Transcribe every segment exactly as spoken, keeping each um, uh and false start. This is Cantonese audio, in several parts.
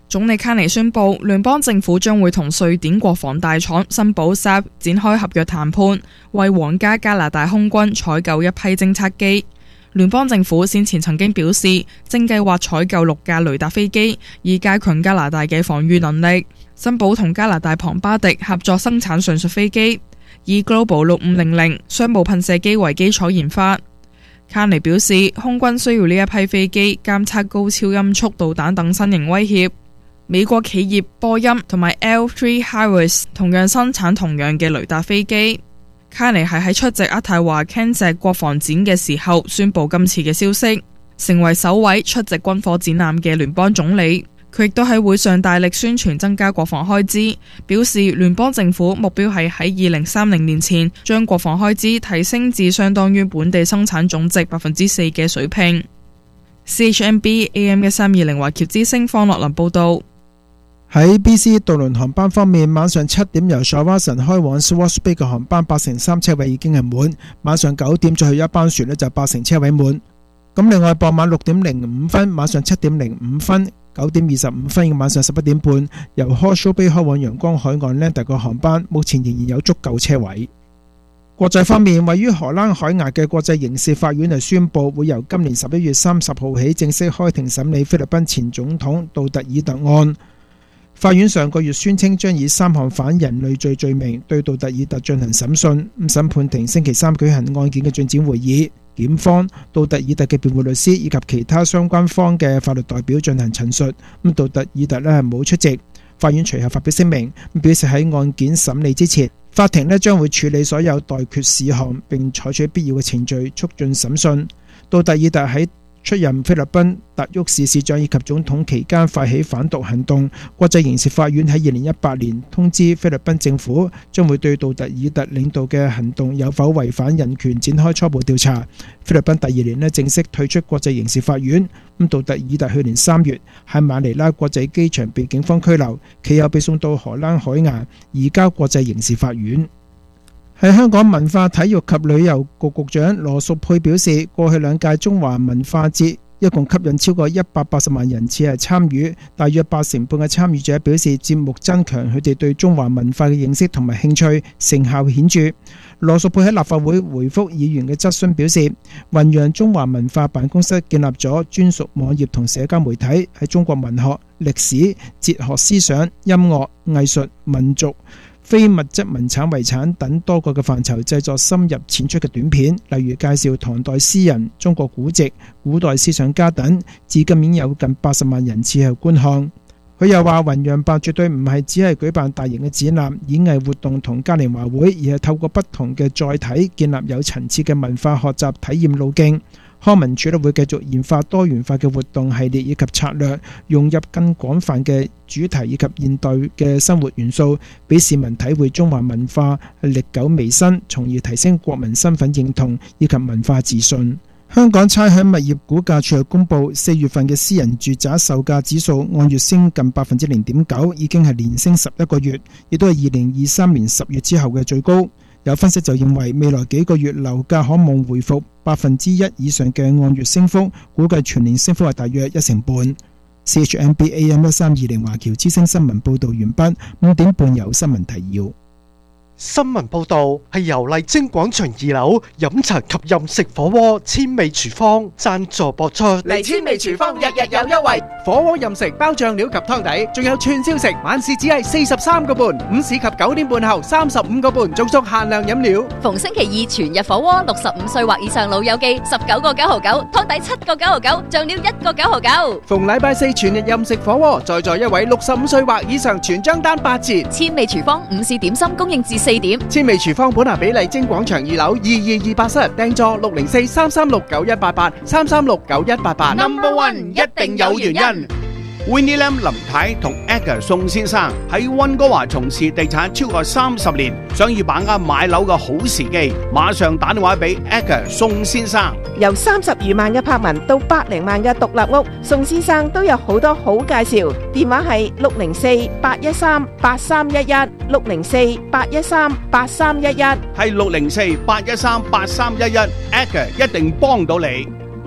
總理卡尼宣布，聯邦政府將會同瑞典國防大廠新寶 S A P 展開合約談判，為皇家加拿大空軍採購一批偵察機。聯邦政府先前曾經表示，正計劃採購六架雷達飛機，以加強加拿大嘅防禦能力。新寶同加拿大龐巴迪合作生產上述飛機，以 Global 六五零零商務噴射機為基礎研發。卡尼表示，空軍需要呢一批飛機監測高超音速導彈等新型威脅。美國企業波音同埋 L 三 Harris 同樣生產同樣嘅雷達飛機。卡尼係喺出席渥太華 Kansas 國防展嘅時候宣布今次嘅消息，成為首位出席軍火展覽嘅聯邦總理。佢亦都喺會上大力宣傳增加國防開支，表示聯邦政府目標係喺二零三零年前將國防開支提升至相當於本地生產總值百分之四嘅水平。C H M B A M 一三二零華僑之聲方樂林報道。 喺 B C 渡輪航班方面，晚上七點由 Shawson 開往 Swartz Bay 嘅航班八成三車位已經係滿，晚上九點再去一班船呢就八成車位滿。咁另外傍晚六點零五分、晚上七點零五分、九點二十五分、晚上十一點半由 Horseshoe Bay 開往陽光海岸呢，第個航班目前仍然有足夠車位。國際方面，位於荷蘭海牙嘅國際刑事法院係宣布，會由今年十一月三十號起正式開庭審理菲律賓前總統杜特爾特案。法院上個月宣稱將以三項反人類罪罪名對杜特爾特進行審訊。咁審判庭星期三舉行案件嘅進展會議，檢方、杜特爾特嘅辯護律師以及其他相關方嘅法律代表進行陳述。咁杜特爾特呢係冇出席。法院隨後發表聲明，表示喺案件審理之前，法庭呢將會處理所有待決事項，並採取必要嘅程序促進審訊。杜特爾特喺出任菲律賓達沃市市長以及總統期間發起反毒行動。國際刑事法院喺二零一八年通知菲律賓政府，將會對杜特爾特領導嘅行動有否違反人權展開初步調查。菲律賓第二年呢正式退出國際刑事法院。咁杜特爾特去年三月喺馬尼拉國際機場被警方拘留，其後被送到荷蘭海牙移交國際刑事法院。喺香港文化體育及旅遊局局長羅淑佩表示，過去兩屆中華文化節一共吸引超過一百八十萬人次係參與，大約八成半嘅參與者表示節目增強佢哋對中華文化嘅認識同埋興趣，成效顯著。羅淑佩喺立法會回覆議員嘅質詢表示，弘揚中華文化辦公室建立咗專屬網頁同社交媒體，喺中國文學、歷史、哲學思想、音樂、藝術、民族、非物質文產遺產等多個嘅範疇製作深入淺出嘅短片，例如介紹唐代詩人、中國古籍、古代思想家等，至今已經有近八十萬人次去觀看。佢又話，弘揚辦絕對唔係只係舉辦大型嘅展覽、演藝活動同嘉年華會，而係透過不同嘅載體建立有層次嘅文化學習體驗路徑。康文署會繼續研發多元化嘅活動系列以及策略，融入更廣泛嘅主題以及現代嘅生活元素，俾市民體會中華文化歷久彌新，從而提升國民身份認同以及文化自信。香港差餉物業估價署公布，四月份嘅私人住宅售價指數按月升近百分之零點九，已經係連升十一個月，亦都係二零二三年十月之後嘅最高。有分析就認為，未來幾個月樓價可望回復百分之一以上嘅按月升幅，估計全年升幅係大約一成半。C H M B A M 一三二零華僑之聲新聞報導完畢，五點半有新聞提要。 新聞報導係由麗晶廣場二樓飲茶及飲食火鍋千味廚房贊助播出。 嚟千味廚房日日有優惠，火鍋任食包醬料及湯底，仲有串燒食，晚市只係四十三個半，午市及九點半後三十五個半，仲送限量飲料。 逢星期二全日火鍋，六十五歲或以上老友記十九個九毫九，湯底七個九毫九，醬料一個九毫九。 逢禮拜四全日任食火鍋，在座一位六十五歲或以上全張單八折。 千味廚房午市點心供應至四點。 千味廚房本拿比麗晶廣場二樓二二二八室訂座六零四三三六九一八八三三六九一八八。 Number One 一定有原因。Winnie Lam 林太同 Edgar 宋先生喺溫哥華從事地產超過三十年，想要把握買樓嘅好時機，馬上打電話俾 Edgar 宋先生。 由三十餘萬嘅柏文到百零萬嘅獨立屋，宋先生都有好多好介紹。電話係六零四八一三八三一一，六零四八一三八三一一， 係六零四八一三八三一一，Edgar 一定幫到你。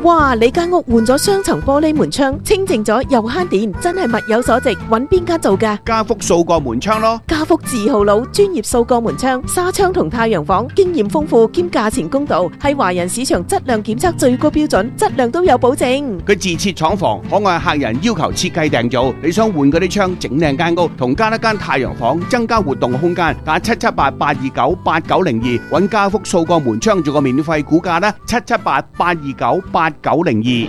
哇！你間屋換咗雙層玻璃門窗，清淨咗又慳電，真係物有所值。揾邊間做㗎？ 家福數個門窗咯。 家福字號佬，專業數個門窗、紗窗同太陽房，經驗豐富兼價錢公道，係華人市場質量檢測最高標準，質量都有保證。 佢自設廠房，可按客人要求設計訂造。你想換嗰啲窗，整靚間屋，同加一間太陽房，增加活動空間，打七七八八二九八九零二，揾家福數個門窗做個免費估價啦，七七八八二九八九零二。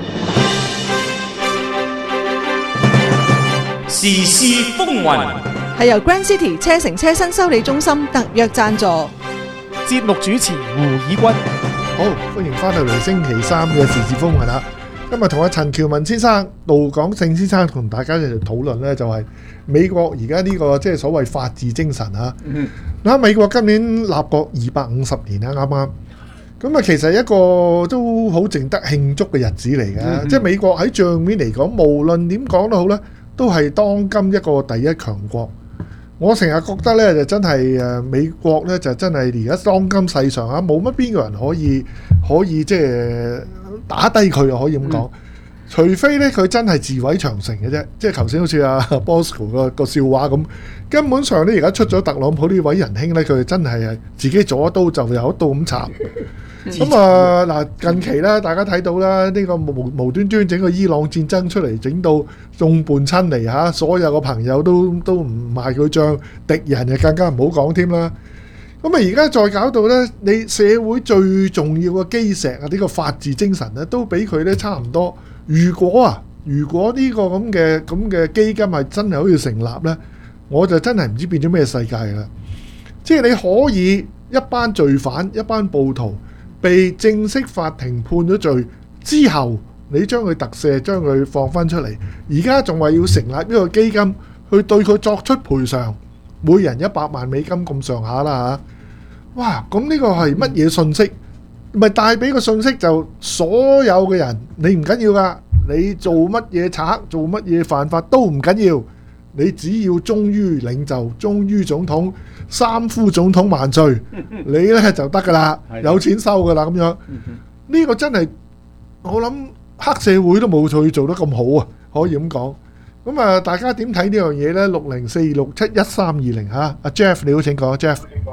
時事風雲係由 Grand City 車城車新修理中心特約贊助。 節目主持胡以軍， 好歡迎翻到嚟星期三嘅時事風雲啦。今日同阿陳喬文先生、杜港勝先生同大家一齊討論呢，就係美國而家呢個即係所謂法治精神啊。嗱、嗯，美國今年立國二百五十年啦，啱啱。咁啊，其實一個都好值得慶祝嘅日子嚟嘅。嗯、即係美國喺帳面嚟講，無論點講都好呢，都係當今一個第一強國。我成日覺得呢，就真係誒美國呢，就真係而家當今世上嚇冇乜邊個人可以可以即係打低佢啊，可以咁講。嗯、除非呢，佢真係自毀長城嘅啫。即係頭先好似阿 Bosco 個個笑話咁，根本上呢，而家出咗特朗普呢位仁兄呢，佢真係係自己左一刀就有一刀咁插。咁啊嗱，近期咧，大家睇到啦，呢個無無端端整個伊朗戰爭出嚟，整到眾叛親離嚇，所有個朋友都都唔賣佢帳，敵人就更加唔好講添啦。咁啊，而家再搞到咧，你社會最重要嘅基石啊，呢個法治精神咧，都俾佢咧差唔多。如果啊，如果呢個咁嘅咁嘅基金係真係可以成立咧，我就真係唔知變咗咩世界啦。即係你可以一班罪犯、一班暴徒，被正式法庭判咗罪之後，你將佢特赦，將佢放翻出嚟。而家仲話要成立呢個基金去對佢作出賠償，每人一百萬美金咁上下啦嚇。哇！咁呢個係乜嘢信息？咪帶俾個信息就所有嘅人，你唔緊要噶，你做乜嘢賊，做乜嘢犯法都唔緊要，你只要忠於領袖，忠於總統，三呼總統萬歲，你呢就得噶啦，有錢收噶啦咁樣。呢個真係我諗黑社會都冇佢做得咁好啊，可以咁講。咁啊，大家點睇呢樣嘢呢？六零四六七一三二零嚇，阿 Jeff 你好，請講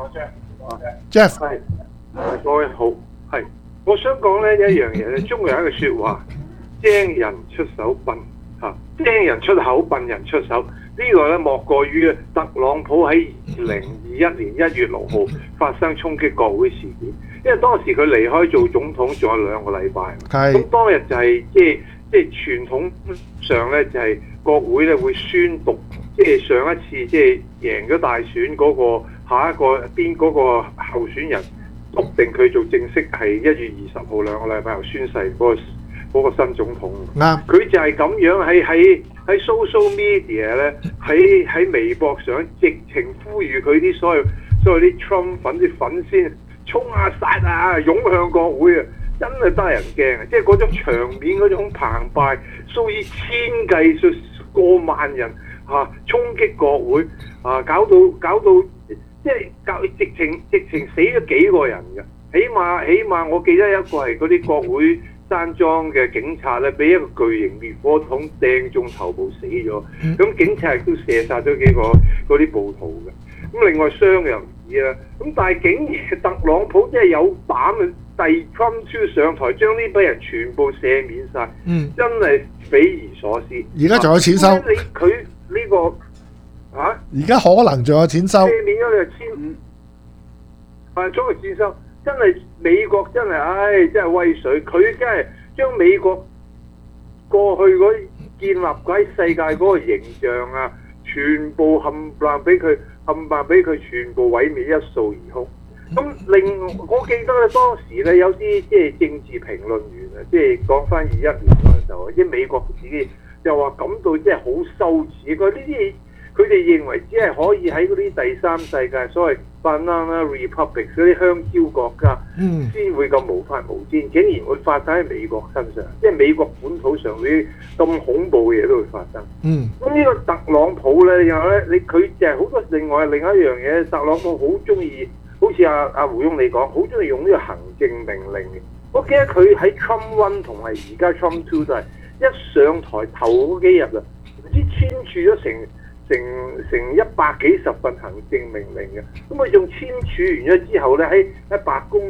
Jeff。Jeff， 係，各位好，係，我想講呢一樣嘢咧，中國有一句説話，精人出手笨嚇，精人出口，笨人出手。呢個咧莫過於特朗普喺二零二一年一月六號發生衝擊國會事件，因為當時佢離開做總統仲有兩個禮拜，咁當日就係即係即係傳統上咧就係國會咧會宣讀，即係上一次即係贏咗大選嗰個下一個邊嗰個候選人篤定佢做正式係一月二十號兩個禮拜後宣誓嗰個。嗰個新總統，啱佢就係咁樣喺喺喺 social media 咧，喺喺微博上直情呼籲佢啲所謂所謂啲 Trump 粉啲粉先衝啊殺啊湧向國會啊，真係得人驚啊！即係嗰種場面嗰種澎湃，數以千計數過萬人嚇、啊、衝擊國會啊，搞到搞到即係搞直情直情死咗幾個人嘅，起碼起碼我記得一個係嗰啲國會山莊嘅警察咧，俾一個巨型滅火筒掟中頭部死咗。咁、嗯、警察亦都射殺咗幾個嗰啲暴徒嘅。咁另外傷又唔止啦。咁但係竟然特朗普真係有膽啊！第 Trump 上台將呢批人全部赦免晒，嗯、真係匪夷所思。 而家仲有錢收？ 你佢呢、呢個嚇？ 而家可能仲有錢收？ 赦免咗你就千五，係將佢錢收。真係美國真係，唉，真係威水。佢真係將美國過去嗰建立喺世界嗰個形象啊，全部冚唪唥俾佢冚唪唥俾佢全部毀滅，一掃而空。咁另我記得咧，當時咧有啲即係政治評論員啊，即係講翻二一年嗰陣時候，即係美國自己又話感到即係好羞恥。佢呢啲佢哋認為只係可以喺嗰啲第三世界所謂 banana republic 嗰啲香蕉國家先會咁無法無天，竟然會發生喺美國身上，即係美國本土上啲咁恐怖嘅嘢都會發生。嗯，咁呢個特朗普咧，然後咧，你佢就係好多另外另一樣嘢，特朗普好中意，好似阿阿胡翁你講，好中意用呢個行政命令我記得佢喺 Trump One 同埋而家 Trump Two 都係一上台頭嗰幾日啊，唔知簽署咗成成成一百幾十份行政命令嘅，咁佢仲簽署完咗之後咧，喺喺白宮